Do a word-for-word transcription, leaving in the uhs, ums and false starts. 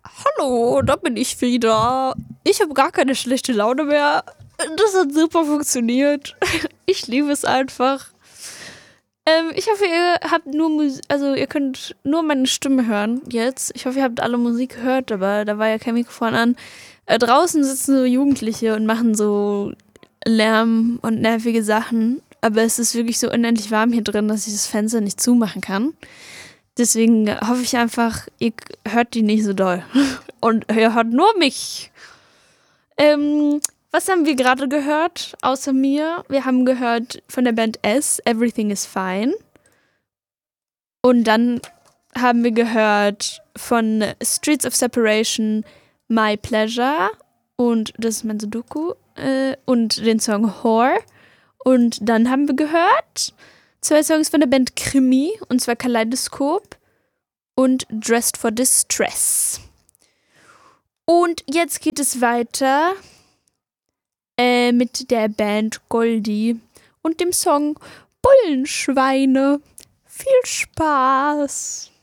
Hallo, da bin ich wieder. Ich habe gar keine schlechte Laune mehr. Das hat super funktioniert. Ich liebe es einfach. Ähm, ich hoffe, ihr habt nur Musik, also ihr könnt nur meine Stimme hören jetzt. Ich hoffe, ihr habt alle Musik gehört, aber da war ja kein Mikrofon an. Äh, draußen sitzen so Jugendliche und machen so Lärm und nervige Sachen. Aber es ist wirklich so unendlich warm hier drin, dass ich das Fenster nicht zumachen kann. Deswegen hoffe ich einfach, ihr hört die nicht so doll. Und ihr hört nur mich. Ähm, was haben wir gerade gehört, außer mir? Wir haben gehört von der Band S, Everything is Fine. Und dann haben wir gehört von Streets of Separation, My Pleasure. Und das ist mein Sudoku. Äh, und den Song Whore. Und dann haben wir gehört zwei Songs von der Band Krimi, und zwar Kaleidoskop und Dressed for Distress. Und jetzt geht es weiter äh, mit der Band Goldie und dem Song Bullenschweine. Viel Spaß!